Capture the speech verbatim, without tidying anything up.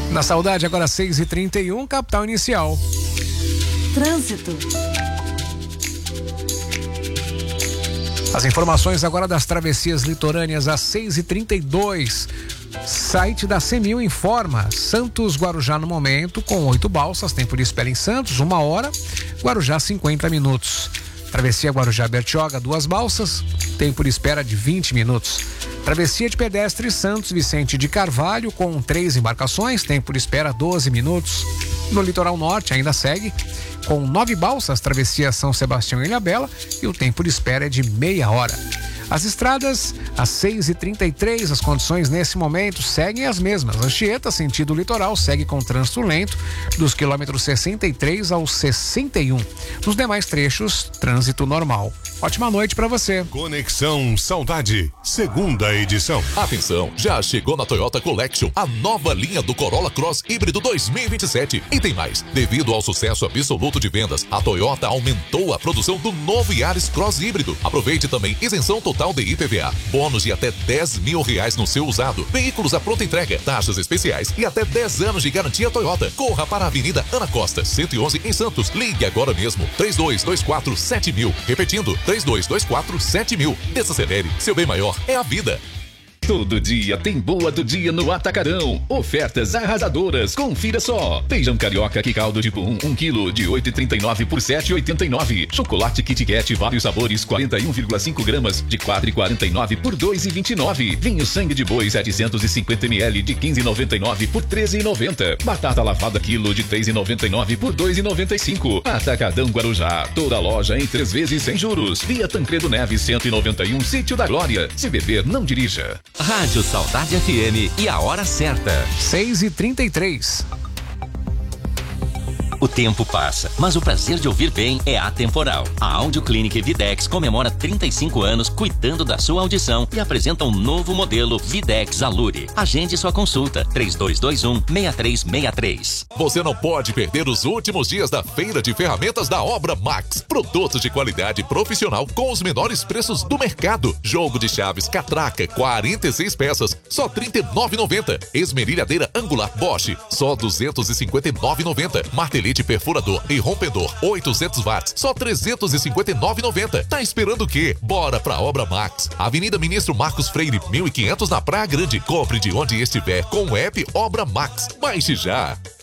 Na Saudade, agora seis e trinta e um, capital inicial. Trânsito. As informações agora das travessias litorâneas às seis e trinta e dois. Site da Cemil informa: Santos Guarujá no momento com oito balsas, tempo de espera em Santos, uma hora, Guarujá cinquenta minutos. Travessia Guarujá Bertioga, duas balsas, tempo de espera de vinte minutos. Travessia de pedestre Santos Vicente de Carvalho com três embarcações, tempo de espera doze minutos. No litoral norte ainda segue com nove balsas, travessia São Sebastião e Ilhabela, e o tempo de espera é de meia hora. As estradas, às seis e trinta e três, as condições nesse momento seguem as mesmas. Anchieta, sentido litoral, segue com trânsito lento dos quilômetros sessenta e três ao sessenta e um. Nos demais trechos, trânsito normal. Ótima noite para você. Conexão Saudade, segunda edição. Atenção, já chegou na Toyota Collection a nova linha do Corolla Cross Híbrido dois mil e vinte e sete. E tem mais, devido ao sucesso absoluto de vendas, a Toyota aumentou a produção do novo Yaris Cross Híbrido. Aproveite também isenção total de I P V A, bônus de até dez mil reais no seu usado, veículos à pronta entrega, taxas especiais e até dez anos de garantia Toyota. Corra para a Avenida Ana Costa, cento e onze em Santos. Ligue agora mesmo, três dois dois quatro sete mil. Repetindo, três dois dois quatro sete mil. Desacelere, seu bem maior é a vida. Todo dia tem boa do dia no Atacarão. Ofertas arrasadoras. Confira só. Feijão carioca que caldo tipo um, um quilo de oito e trinta e nove por sete e oitenta e nove. Chocolate Kit Kat vários sabores quarenta e um vírgula cinco gramas de quatro e quarenta e nove por dois e vinte e nove. Vinho sangue de boi setecentos e cinquenta mililitros de quinze e noventa e nove por treze e noventa. Batata lavada quilo de três e noventa e nove por dois e noventa e cinco. Atacadão Guarujá. Toda loja em três vezes sem juros. Via Tancredo Neves cento e noventa e um, Sítio da Glória. Se beber, não dirija. Rádio Saudade F M e a hora certa. seis e trinta e três. O tempo passa, mas o prazer de ouvir bem é atemporal. A Audio Clinic Videx comemora trinta e cinco anos cuidando da sua audição e apresenta um novo modelo Videx Alure. Agende sua consulta, três dois dois um, seis três seis três. Você não pode perder os últimos dias da feira de ferramentas da Obra Max. Produtos de qualidade profissional com os menores preços do mercado. Jogo de chaves Catraca, quarenta e seis peças, só trinta e nove reais e noventa centavos. Esmerilhadeira angular Bosch, só duzentos e cinquenta e nove reais e noventa centavos. Martelete perfurador e rompedor, oitocentos watts, só trezentos e cinquenta e nove reais e noventa centavos. Tá esperando o quê? Bora pra Obra Max. Avenida Ministro Marcos Freire, mil e quinhentos na Praia Grande. Compre de onde estiver com o app Obra Max. Baixe já.